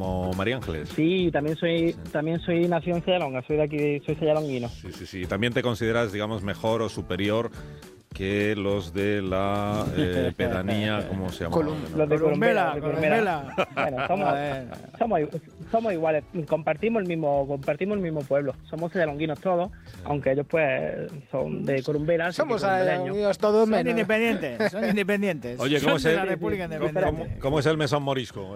como María Ángeles. Sí, también soy nacido en Sayalonga, soy de aquí, soy sayalonguino. Sí. ¿También te consideras, digamos, mejor o superior que los de la pedanía, ¿cómo se llama? Los de Columbela. Bueno, somos iguales, compartimos el mismo pueblo. Somos sayalonguinos todos, aunque ellos pues son de Corumbela. Somos sayalonguinos todos menos. Son independientes. Oye, Independiente. ¿cómo es el mesón morisco?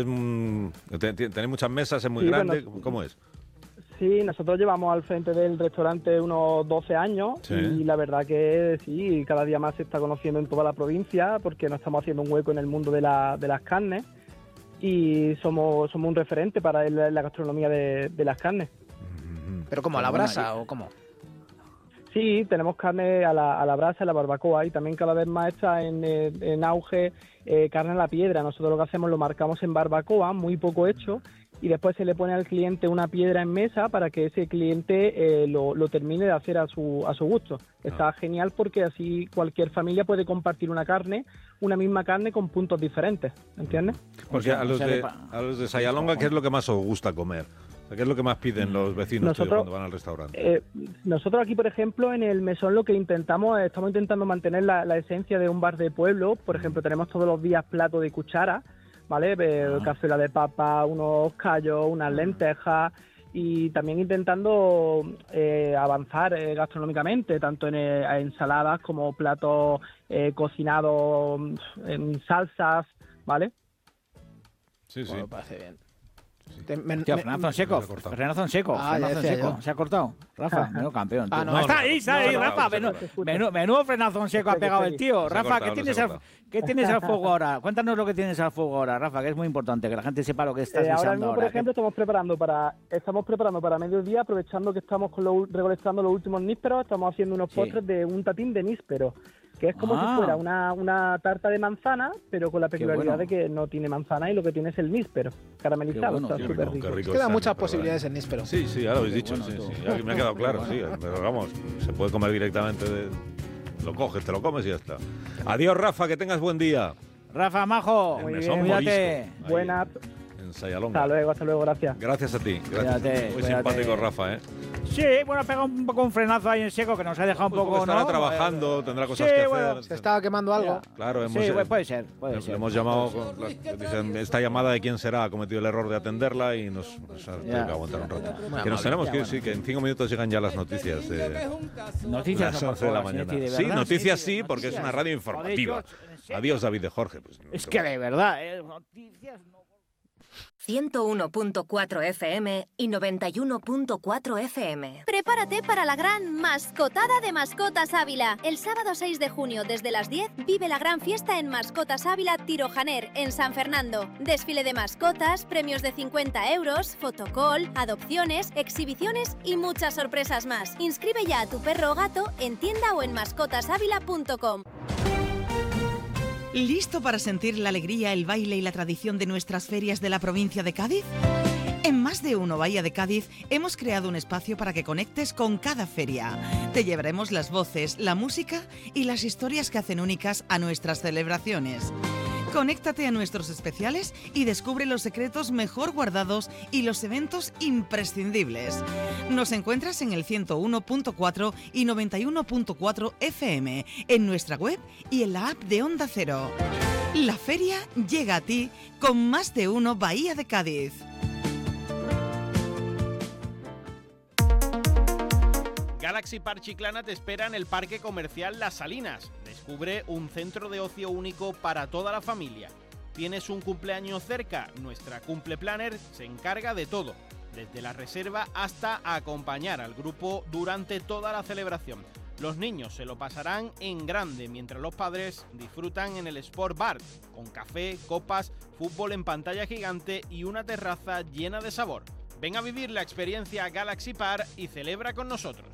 ¿Tenéis muchas mesas? ¿Es muy grande? Bueno, ¿Cómo es? Sí, nosotros llevamos al frente del restaurante unos 12 años y la verdad que sí, cada día más se está conociendo en toda la provincia porque nos estamos haciendo un hueco en el mundo de las carnes y somos un referente para la gastronomía de las carnes. ¿Pero como a la brasa o cómo? Sí, tenemos carne a la brasa, a la barbacoa y también cada vez más está en auge carne a la piedra. Nosotros lo que hacemos lo marcamos en barbacoa, muy poco hecho, y después se le pone al cliente una piedra en mesa para que ese cliente lo termine de hacer a su gusto. Está genial porque así cualquier familia puede compartir una misma carne con puntos diferentes, ¿entiendes? Porque a los de Sayalonga, ¿qué es lo que más os gusta comer? ¿Qué es lo que más piden los vecinos cuando van al restaurante? Nosotros aquí, por ejemplo, en el mesón lo que estamos intentando mantener la esencia de un bar de pueblo. Por ejemplo, tenemos todos los días plato de cuchara, ¿vale? Cazuela de papa, unos callos, unas lentejas y también intentando avanzar gastronómicamente, tanto en ensaladas como platos cocinados en salsas, ¿vale? Sí. Bueno, parece bien. Fernando Seco. Se ha cortado. Rafa, menudo campeón. Está ahí, Rafa. Menudo Fernando Seco ha pegado el tío. Rafa, ¿qué tienes al fuego ahora? Cuéntanos lo que tienes al fuego ahora, Rafa, que es muy importante, que la gente sepa lo que estás guisando ahora mismo, por ejemplo, estamos preparando para mediodía, aprovechando que estamos recolectando los últimos nísperos, estamos haciendo unos postres de un tatín de níspero, que es como si fuera una tarta de manzana, pero con la peculiaridad de que no tiene manzana y lo que tiene es el níspero caramelizado. Está súper rico. Quedan muchas posibilidades en níspero. Sí, ya lo habéis dicho. Sí. Me ha quedado claro, sí. Pero vamos, se puede comer directamente lo coges, te lo comes y ya está. Adiós, Rafa, que tengas buen día. Rafa, majo, muy bien, cuídate. Buenas. En Sayalonga. Hasta luego, gracias. Gracias a ti. Gracias. Muy simpático, Rafa, ¿eh? Sí, bueno, ha pegado un poco un frenazo ahí en seco que nos ha dejado un poco, estará trabajando, tendrá cosas que hacer. Se estaba quemando algo. Claro, puede ser. Le hemos llamado, dicen, esta llamada de quién será, ha cometido el error de atenderla y nos ha tenido que aguantar un rato. Que nos tenemos que ir, sí, que en 5 minutos llegan ya las noticias de noticias las 11 de la mañana. Sí, noticias sí, porque es una radio informativa. Adiós, David de Jorge. Es que de verdad, noticias no. 101.4 FM y 91.4 FM. Prepárate para la gran mascotada de Mascotas Ávila. El sábado 6 de junio desde las 10 vive la gran fiesta en Mascotas Ávila Tirojaner en San Fernando. Desfile de mascotas, premios de 50 euros, fotocall, adopciones, exhibiciones y muchas sorpresas más. Inscribe ya a tu perro o gato en tienda o en mascotasávila.com. ¿Listo para sentir la alegría, el baile y la tradición de nuestras ferias de la provincia de Cádiz? En Más de Uno Bahía de Cádiz hemos creado un espacio para que conectes con cada feria. Te llevaremos las voces, la música y las historias que hacen únicas a nuestras celebraciones. Conéctate a nuestros especiales y descubre los secretos mejor guardados y los eventos imprescindibles. Nos encuentras en el 101.4 y 91.4 FM, en nuestra web y en la app de Onda Cero. La feria llega a ti con Más de Uno Bahía de Cádiz. Galaxy Park Chiclana te espera en el Parque Comercial Las Salinas. Descubre un centro de ocio único para toda la familia. ¿Tienes un cumpleaños cerca? Nuestra Cumple Planner se encarga de todo, desde la reserva hasta acompañar al grupo durante toda la celebración. Los niños se lo pasarán en grande, mientras los padres disfrutan en el Sport Bar, con café, copas, fútbol en pantalla gigante y una terraza llena de sabor. Ven a vivir la experiencia Galaxy Park y celebra con nosotros.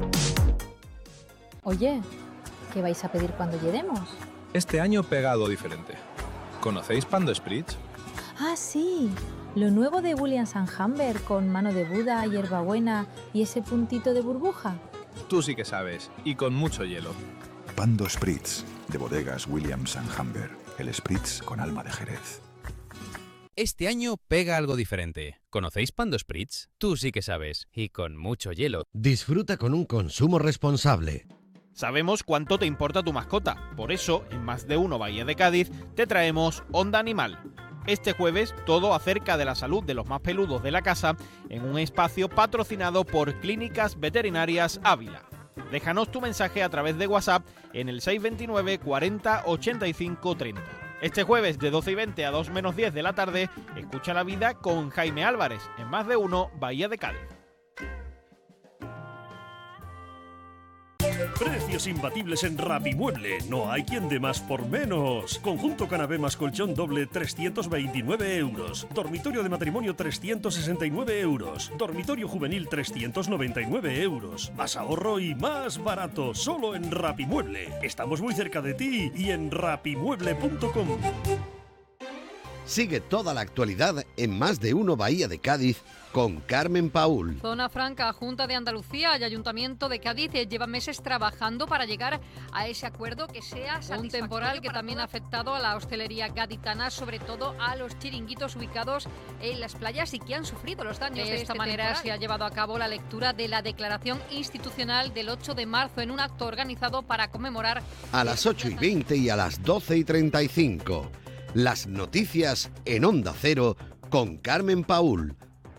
Oye, ¿qué vais a pedir cuando lleguemos? Este año pegado diferente. ¿Conocéis Pando Spritz? Ah, sí. Lo nuevo de Williams & Humber con mano de Buda, hierbabuena y ese puntito de burbuja. Tú sí que sabes, y con mucho hielo. Pando Spritz, de bodegas Williams & Humber. El Spritz con alma de Jerez. Este año pega algo diferente. ¿Conocéis Pando Spritz? Tú sí que sabes, y con mucho hielo. Disfruta con un consumo responsable. Sabemos cuánto te importa tu mascota, por eso, en Más de Uno Bahía de Cádiz, te traemos Onda Animal. Este jueves, todo acerca de la salud de los más peludos de la casa, en un espacio patrocinado por Clínicas Veterinarias Ávila. Déjanos tu mensaje a través de WhatsApp en el 629 40 85 30. Este jueves de 12:20 a 2 menos 10 de la tarde, escucha la vida con Jaime Álvarez, en Más de Uno Bahía de Cádiz. Precios imbatibles en Rapimueble. No hay quien dé más por menos. Conjunto canapé más colchón doble 329 euros. Dormitorio de matrimonio 369 euros. Dormitorio juvenil 399 euros. Más ahorro y más barato. Solo en Rapimueble. Estamos muy cerca de ti y en rapimueble.com. Sigue toda la actualidad en Más de Uno Bahía de Cádiz con Carmen Paúl. Zona Franca, Junta de Andalucía y Ayuntamiento de Cádiz llevan meses trabajando para llegar a ese acuerdo que sea un temporal que también ha afectado a la hostelería gaditana, sobre todo a los chiringuitos ubicados en las playas y que han sufrido los daños de esta manera temporal. Se ha llevado a cabo la lectura de la declaración institucional del 8 de marzo en un acto organizado para conmemorar a las 8:20 y a las 12:35. Las noticias en Onda Cero con Carmen Paúl.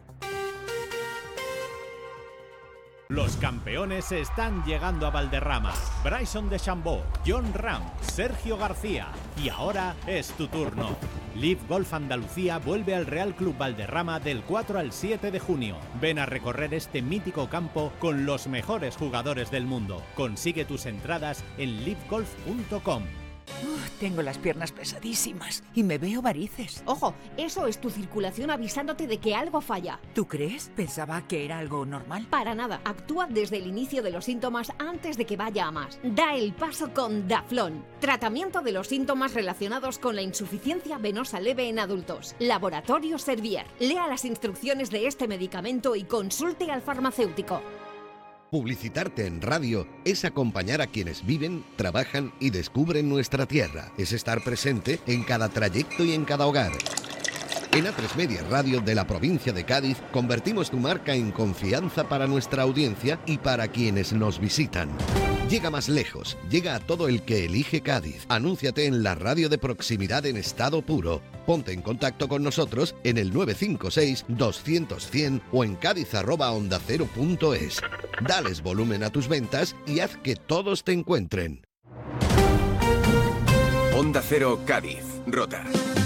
Los campeones están llegando a Valderrama. Bryson DeChambeau, John Ram, Sergio García. Y ahora es tu turno. Live Golf Andalucía vuelve al Real Club Valderrama del 4 al 7 de junio. Ven a recorrer este mítico campo con los mejores jugadores del mundo. Consigue tus entradas en livegolf.com. Tengo las piernas pesadísimas y me veo varices. Ojo, eso es tu circulación avisándote de que algo falla. ¿Tú crees? Pensaba que era algo normal. Para nada. Actúa desde el inicio de los síntomas antes de que vaya a más. Da el paso con Daflón. Tratamiento de los síntomas relacionados con la insuficiencia venosa leve en adultos. Laboratorio Servier. Lea las instrucciones de este medicamento y consulte al farmacéutico. Publicitarte en radio es acompañar a quienes viven, trabajan y descubren nuestra tierra. Es estar presente en cada trayecto y en cada hogar. En A3 Media Radio de la provincia de Cádiz convertimos tu marca en confianza para nuestra audiencia y para quienes nos visitan. Llega más lejos, llega a todo el que elige Cádiz. Anúnciate en la radio de proximidad en estado puro. Ponte en contacto con nosotros en el 956-200-100 o en cádiz@ondacero.es. Dales volumen a tus ventas y haz que todos te encuentren. Onda Cero Cádiz, Rota.